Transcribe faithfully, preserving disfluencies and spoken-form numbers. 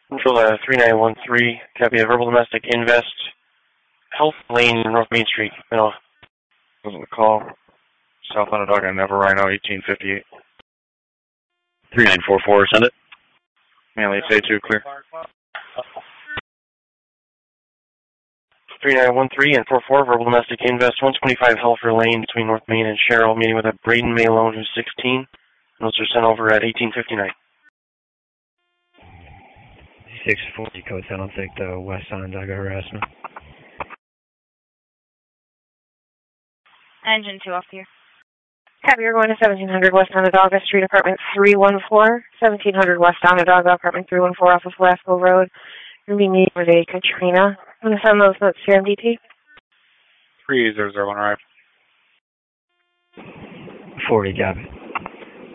Control uh, three nine one three, copy a verbal domestic invest, Health Lane, North Main Street, Manila. Wasn't the call. South Onondaga, Never Rhino, eighteen fifty-eight. three nine four four, send it. Manly, it's A two, clear. three nine one three and four four, verbal domestic invest, one twenty-five Helfer Lane between North Main and Sherrill, meeting with a Braden Malone who's sixteen. Notes are sent over at eighteen fifty-nine. six forty, code ten, I'll take the West Onondaga harassment. Engine two off here. Copy, you're going to seventeen hundred West Onondaga Street, apartment three one four. seventeen hundred West Onondaga, apartment three one four off of Velasco Road. You're going to be meeting with a Katrina. I'm going to send those notes to your M D T. three zero zero one, arrive. forty, copy.